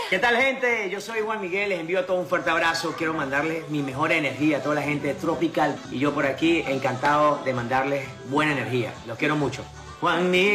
¿Qué tal, gente? Yo soy Juan Miguel, les envío todo un fuerte abrazo. Quiero mandarles mi mejor energía a toda la gente de Tropical. Y yo por aquí encantado de mandarles buena energía. Los quiero mucho. Juan Miguel.